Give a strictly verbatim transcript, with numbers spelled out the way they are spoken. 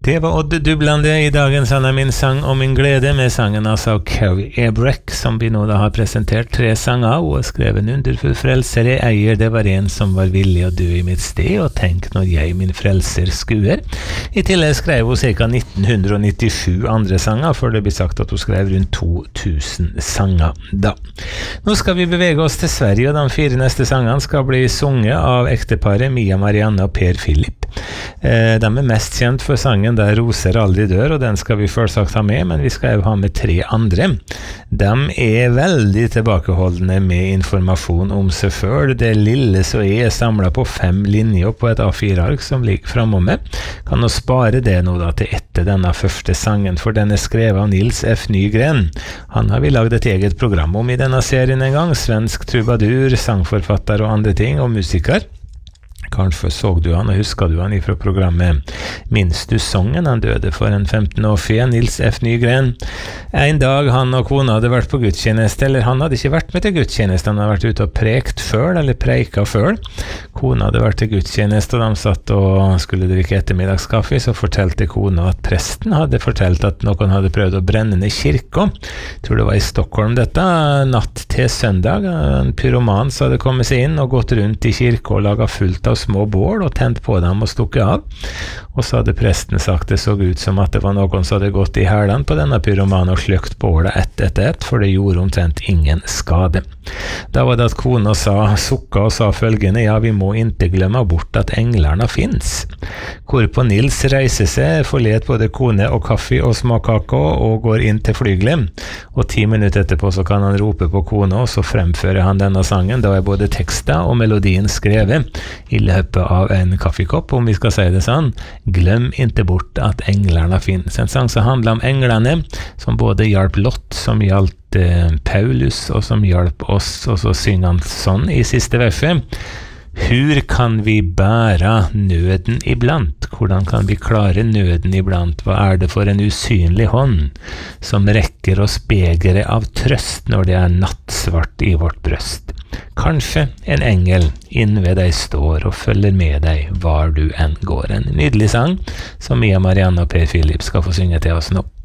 Det var Odd Dublande i dagens Anna min sang om min glede med sangen altså av Carrie Ebreck, som vi nå da har presentert tre sanger av, og skrevet en underfull frelser jeg eier, det var en som var villig å dø i mitt sted, og tenk når jeg min frelser skuer. I tillegg skrev hun ca. nitten nittisju andre sanger, for det blir sagt at hun skrev rundt to tusen sanger da. Nå skal vi bevege oss til Sverige, og de fire neste sangene skal bli sunget av ekteparet Mia Marianne og Per Philip. Eh, de er mest kjent for sangen Der roser aldri dør, og den skal vi først ha med, men vi skal jo ha med tre andre. De er veldig tilbakeholdende med informasjon om seg selv. Det lille så er samlet på fem linjer på et A fire-ark som ligger fremme med. Kan nå spare det nå da til etter denne første sangen, for den er skrevet av Nils F. Nygren. Han har vi laget et eget program om i denne serien en gang, svensk trubadur, sangforfatter og andre ting, og musiker. Kanskje så du han, og husker du han fra programmet Minst du sången? Han døde for en femten år siden, Nils F. Nygren. En dag han og kona hadde vært på gudstjeneste, eller han hadde ikke vært med til gudstjeneste, han hadde vært ute og prekt før, eller preika før. Kona hadde vært til gudstjeneste, og de satt og skulle drikke ettermiddagskaffe, så fortalte kona at presten hadde fortalt at noen hadde prøvd å brenne ned kirka. Jeg tror det var i Stockholm dette, natt til søndag. En pyroman så hadde kommet seg inn og gått rundt i kirka og laget fullt av små bål og tent på dem og stukket av. Og så hadde presten sagt det så ut som at det var noen som hadde gått i hælen på denne pyromanen og sløkt bålet ett etter ett, for det gjorde omtrent ingen skade. Da var det at kona sa, sukka og sa følgende, ja, vi må ikke glemme bort at englarna finns. Hvorpå Nils reiser seg, forlet både kone og kaffe og småkake og går inn til flyglet. Og ti minutter etterpå så kan han rope på kona, og så fremfører han denne sangen. Da er både teksten og melodien skrevet i løpet av en kaffekopp, om vi skal si det sånn. Glem ikke bort at englarna finnes. En sang som handler om englene, som både hjalp Lott, som hjalp eh, Paulus, og som hjalp oss, og så synger han sånn i siste verset. Hur kan vi bære nøden iblant? Hvordan kan vi klare nøden iblant? Hva er det for en usynlig hånd som rekker oss begeret av trøst når det er nattsvart i vårt brøst? Kanskje en engel inn ved deg står og følger med deg var du enn går. En nydelig sang som Mia Marianne og Per Philip skal få synge til oss nå.